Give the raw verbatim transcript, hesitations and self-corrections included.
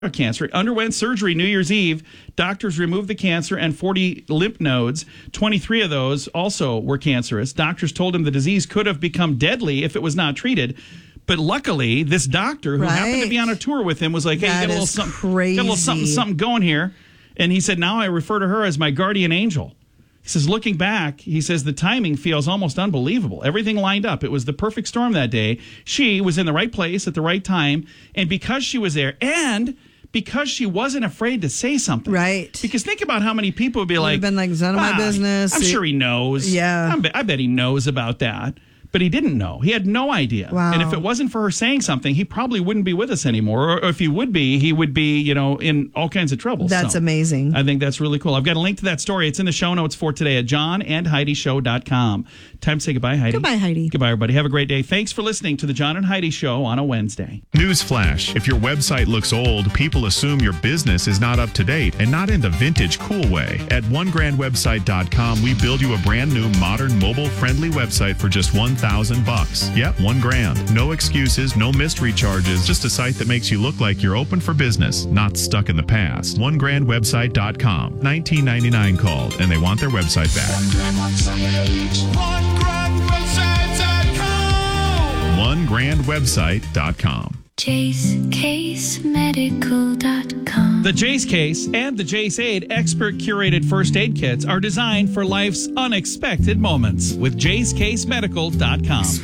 cancer, underwent surgery New Year's Eve. Doctors removed the cancer and forty lymph nodes. twenty-three of those also were cancerous. Doctors told him the disease could have become deadly if it was not treated. But luckily, this doctor who right. happened to be on a tour with him was like, hey, that you got a little is something, crazy. got a little something, something going here. And he said, now I refer to her as my guardian angel. He says, looking back, he says, the timing feels almost unbelievable. Everything lined up. It was the perfect storm that day. She was in the right place at the right time. And because she was there, and because she wasn't afraid to say something. Right. Because think about how many people would be like, I've been like, it's none of my ah, business. I'm sure he knows. Yeah. I'm, I bet he knows about that. But he didn't know. He had no idea. Wow. And if it wasn't for her saying something, he probably wouldn't be with us anymore. Or if he would be, he would be, you know, in all kinds of trouble. That's so, amazing. I think that's really cool. I've got a link to that story. It's in the show notes for today at john and heidi show dot com. Time to say goodbye, Heidi. Goodbye, Heidi. Goodbye, everybody. Have a great day. Thanks for listening to the John and Heidi Show on a Wednesday. Newsflash. If your website looks old, people assume your business is not up to date and not in the vintage cool way. At one grand website dot com, we build you a brand new, modern, mobile-friendly website for just one thousand bucks. Yep, one grand. No excuses, no mystery charges, just a site that makes you look like you're open for business, not stuck in the past. one grand website dot com. nineteen ninety-nine called, and they want their website back. one grand website dot com. Jace Case Medical dot com. The Jace Case and the Jace Aid expert curated first aid kits are designed for life's unexpected moments with Jace Case Medical dot com.